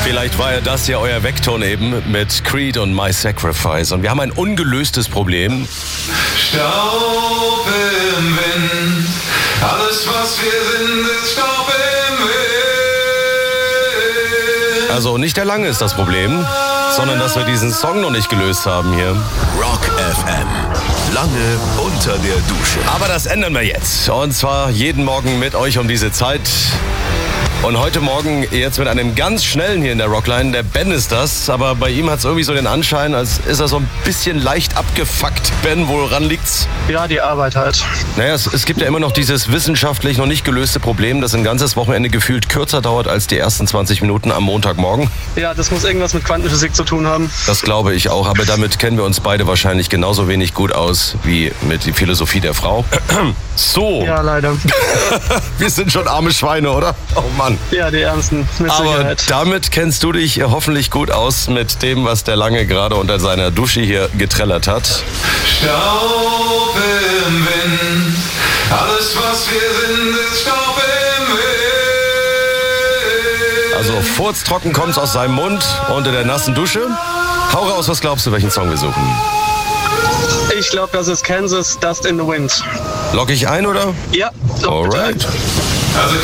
Vielleicht war ja das ja euer Vektor eben mit Creed und My Sacrifice. Und wir haben ein ungelöstes Problem. Staub im Wind, alles was wir sind ist Staub im Wind. Also nicht der Lange ist das Problem, sondern dass wir diesen Song noch nicht gelöst haben hier. Rock FM. Lange unter der Dusche. Aber das ändern wir jetzt. Und zwar jeden Morgen mit euch um diese Zeit. Und heute Morgen jetzt mit einem ganz schnellen hier in der Rockline. Der Ben ist das, aber bei ihm hat es irgendwie so den Anschein, als ist er so ein bisschen leicht abgefuckt. Ben, woran liegt's? Ja, die Arbeit halt. Naja, es gibt ja immer noch dieses wissenschaftlich noch nicht gelöste Problem, das ein ganzes Wochenende gefühlt kürzer dauert als die ersten 20 Minuten am Montagmorgen. Ja, das muss irgendwas mit Quantenphysik zu tun haben. Das glaube ich auch, aber damit kennen wir uns beide wahrscheinlich genauso wenig gut aus wie mit der Philosophie der Frau. So. Ja, leider. Wir sind schon arme Schweine, oder? Oh Mann. Ja, die Ärmsten, mit Aber Sicherheit. damit kennst du dich hoffentlich gut aus mit dem, was der Lange gerade unter seiner Dusche hier getrellert hat. Staub im Wind, alles was wir sind ist Staub im Wind. Also furztrocken kommt's aus seinem Mund unter der nassen Dusche. Hau raus, was glaubst du, welchen Song wir suchen? Ich glaube, das ist Kansas, Dust in the Wind. Lock ich ein, oder? Ja, so, bitte. Alright. Also